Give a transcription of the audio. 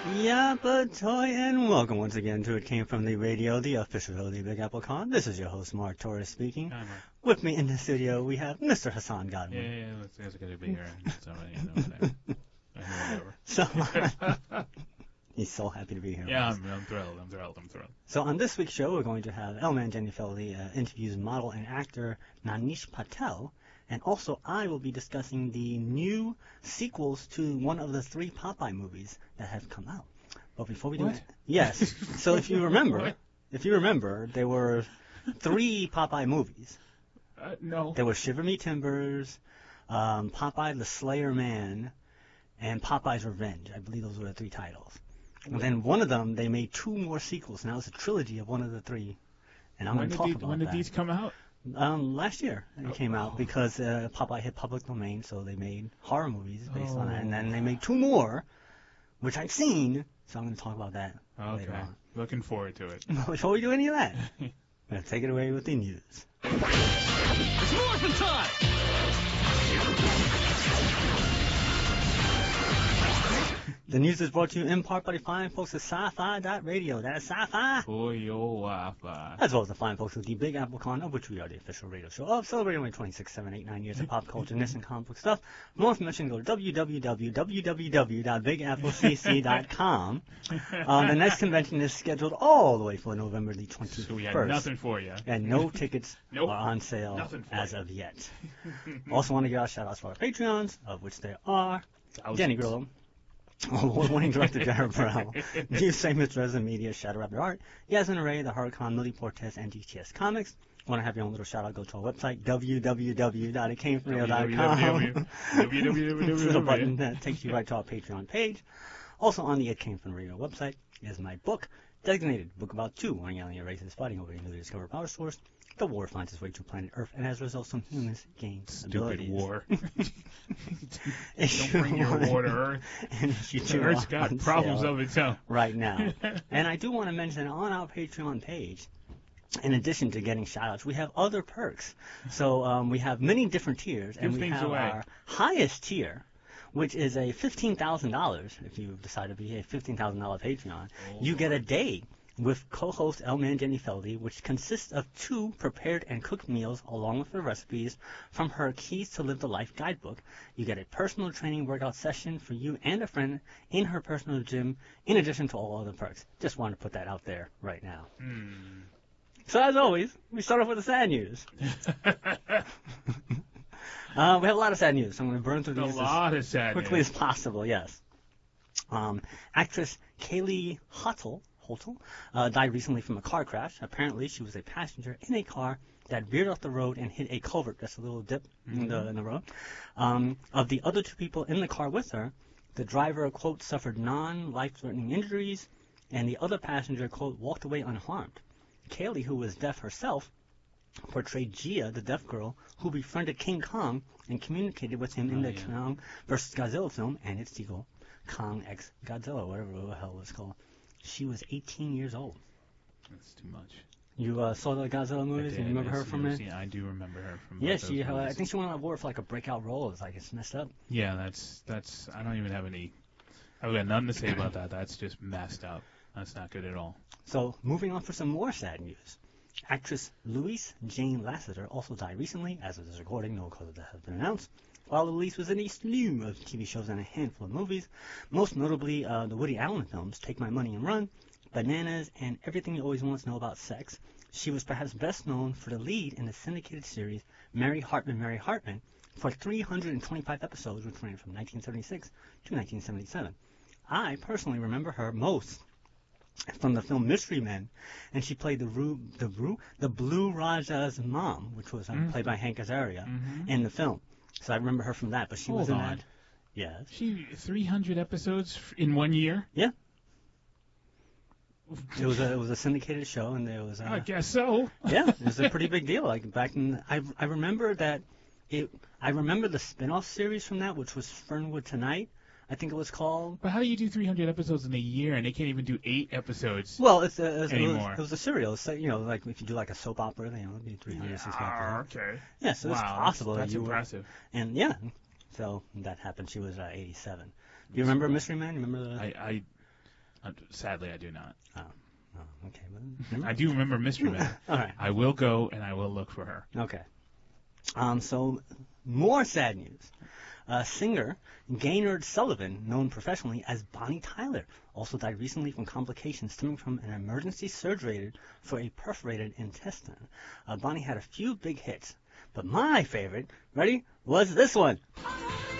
Yeah, but toy and welcome once again to It Came From The Radio, the official show of the Big Apple Con. This is your host, Mark Torres speaking. Hi, Mark. With me in the studio, we have Mr. Hassan Godwin. Yeah, it's good to be here. It's all right, whatever. So, he's so happy to be here. Yeah, I'm thrilled. So on this week's show, we're going to have Elman Jenifelli interviews model and actor Nanish Patel. And also, I will be discussing the new sequels to one of the 3 Popeye movies that have come out. But before we do it, yes. So if you remember, there were 3 Popeye movies. No. There was Shiver Me Timbers, Popeye the Slayer Man, and Popeye's Revenge. I believe those were the 3 titles. And then one of them, they made 2 more sequels. Now it's a trilogy of one of the 3. And I'm going to talk about that. When did these come out? Last year it came out because Popeye hit public domain, so they made horror movies based on that, and then they made 2 more, which I've seen, so I'm going to talk about that later on. Looking forward to it. Before we do any of that, I'm going to take it away with the news. It's morphin' time! The news is brought to you in part by the fine folks at Sci-Fi.radio. That is Sci-Fi. For your Wi-Fi. As well as the fine folks of the Big Apple Con, of which we are the official radio show of, celebrating only 26, 7, 8, 9 years of pop culture, and comic book stuff. For more information, go to www.bigapplecc.com. The next convention is scheduled all the way for November the 21st. So we had nothing for you. And no tickets are on sale as of yet. Also want to give out shout-outs for our Patreons, of which there are Danny Grillo, award-winning director Jared Brown, News Famous Resident Media, Shadow Raptor Art, Yasmin Array, The Hurricane, Millie Portes, and GTS Comics. Want to have your own little shout-out, go to our website, www.itcamefromradio.com. This little button that takes you right to our Patreon page. Also on the It Came From Radio website is my book, Designated, book about 2 warring alien races fighting over a newly discovered power source. The war finds its way to planet Earth, and as a result, some humans gain abilities. Stupid war. Don't bring your war to Earth. Earth's got problems of its own. Right now. And I do want to mention on our Patreon page, in addition to getting shout-outs, we have other perks. So we have many different tiers, and we have our highest tier, which is a $15,000. If you decide to be a $15,000 Patreon, you get a day with co-host Elman Jenifeldi, which consists of 2 prepared and cooked meals along with the recipes from her Keys to Live the Life guidebook. You get a personal training workout session for you and a friend in her personal gym, in addition to all other perks. Just wanted to put that out there right now. So as always, we start off with the sad news. We have a lot of sad news, so I'm going to burn through these as quickly as possible, yes. Actress Kaylee Hottle died recently from a car crash. Apparently, she was a passenger in a car that veered off the road and hit a culvert. That's a little dip in the road. Of the other 2 people in the car with her, the driver, quote, suffered non-life-threatening injuries, and the other passenger, quote, walked away unharmed. Kaylee, who was deaf herself, portrayed Gia, the deaf girl, who befriended King Kong and communicated with him in the Kong vs. Godzilla film and its sequel, Kong x Godzilla, whatever the hell it was called. She was 18 years old. That's too much. You saw the Godzilla movies? You remember her from it? Yeah, I do remember her from yeah, she. I think she won an award for like a breakout role. It's like it's messed up. Yeah, that's. I don't even have any. I've got nothing to say about that. That's just messed up. That's not good at all. So moving on for some more sad news. Actress Louise Jane Lasseter also died recently. As of this recording, no cause of death has been announced. While Louise was in a slew of TV shows and a handful of movies, most notably the Woody Allen films, Take My Money and Run, Bananas, and Everything You Always Want to Know About Sex. She was perhaps best known for the lead in the syndicated series Mary Hartman, Mary Hartman, for 325 episodes, which ran from 1976 to 1977. I personally remember her most from the film Mystery Men, and she played the Blue Raja's mom, which was played by Hank Azaria in the film. So I remember her from that, but she was in that. Yes. She 300 episodes in 1 year? Yeah. It was a syndicated show, and there was. I guess so. Yeah, it was a pretty big deal. Like back in, I remember that I remember the spin-off series from that, which was Fernwood Tonight, I think it was called. But how do you do 300 episodes in a year, and they can't even do 8 episodes? Well, anymore. It was a serial. It's like, like if you do like a soap opera, it'd be 360 episodes. Okay. Yeah, so it's possible. That's impressive. And so that happened. She was 87. Do you remember Mystery Man? You remember the? Sadly, I do not. Oh, okay. Well, I do remember Mystery Men. all right. I will go and I will look for her. Okay. So, more sad news. Singer Gaynard Sullivan, known professionally as Bonnie Tyler, also died recently from complications stemming from an emergency surgery for a perforated intestine. Bonnie had a few big hits, but my favorite, ready, was this one.